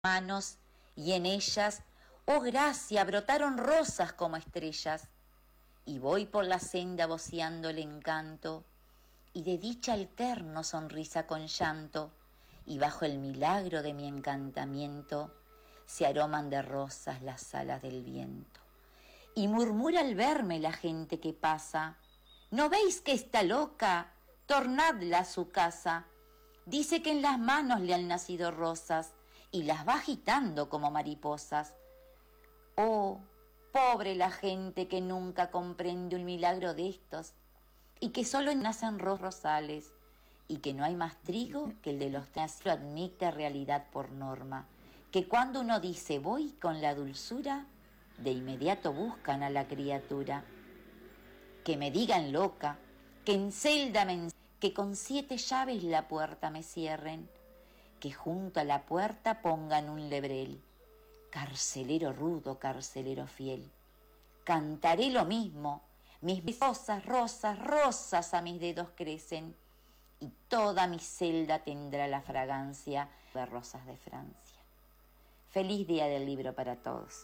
manos, y en ellas, oh gracia, brotaron rosas como estrellas. Y voy por la senda voceando el encanto, y de dicha alterno sonrisa con llanto, y bajo el milagro de mi encantamiento se aroman de rosas las alas del viento. Y murmura al verme la gente que pasa: ¿no veis que está loca? Tornadla a su casa. Dice que en las manos le han nacido rosas y las va agitando como mariposas. Oh, pobre la gente que nunca comprende un milagro de estos, y que solo nacen rosales, y que no hay más trigo que el de los nacidos. Lo admite realidad por norma, que cuando uno dice voy con la dulzura, de inmediato buscan a la criatura. Que me digan loca, que en celda que con 7 llaves la puerta me cierren, que junto a la puerta pongan un lebrel. Carcelero rudo, carcelero fiel, cantaré lo mismo, mis rosas, rosas, rosas a mis dedos crecen, y toda mi celda tendrá la fragancia de rosas de Francia. Feliz día del libro para todos.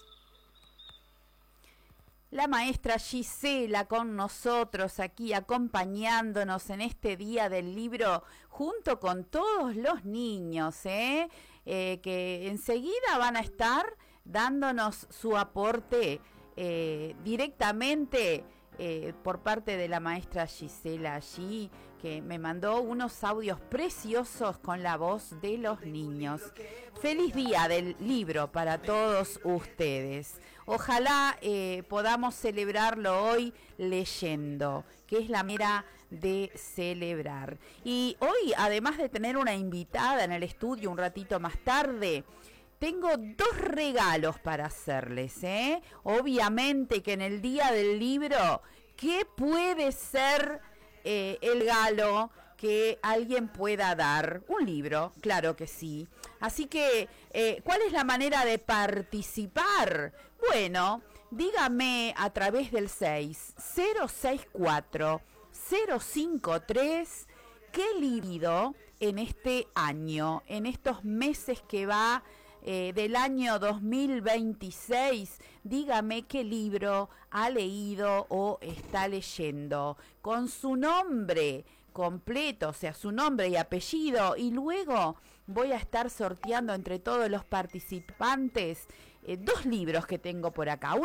La maestra Gisela con nosotros aquí acompañándonos en este día del libro junto con todos los niños, que enseguida van a estar dándonos su aporte directamente por parte de la maestra Gisela allí, que me mandó unos audios preciosos con la voz de los niños. Feliz día del libro para todos ustedes. Ojalá podamos celebrarlo hoy leyendo, que es la manera de celebrar. Y hoy, además de tener una invitada en el estudio un ratito más tarde, tengo 2 regalos para hacerles, Obviamente que en el día del libro, ¿qué puede ser el regalo que alguien pueda dar? Un libro, claro que sí. Así que, ¿cuál es la manera de participar? Bueno, dígame a través del 6064-053 qué libro en este año, en estos meses que va del año 2026, dígame qué libro ha leído o está leyendo, con su nombre completo, o sea, su nombre y apellido, y luego voy a estar sorteando entre todos los participantes 2 libros que tengo por acá.